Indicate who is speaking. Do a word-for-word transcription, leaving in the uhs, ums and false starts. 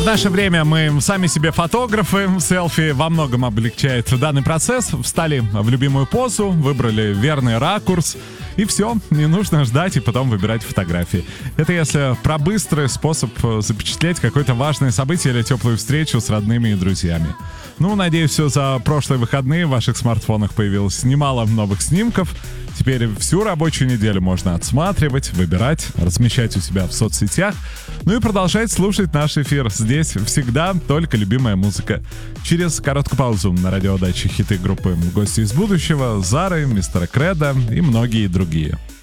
Speaker 1: наше время мы сами себе фотографы. Селфи во многом облегчает данный процесс. Встали в любимую позу, выбрали верный ракурс. И все, не нужно ждать и потом выбирать фотографии. Это если про быстрый способ запечатлеть какое-то важное событие или теплую встречу с родными и друзьями. Ну, надеюсь, все за прошлые выходные в ваших смартфонах появилось немало новых снимков. Теперь всю рабочую неделю можно отсматривать, выбирать, размещать у себя в соцсетях. Ну и продолжать слушать наш эфир. Здесь всегда только любимая музыка. Через короткую паузу на радиодаче хиты группы «Гости из будущего», Зары, Мистера Кредо и многие другие.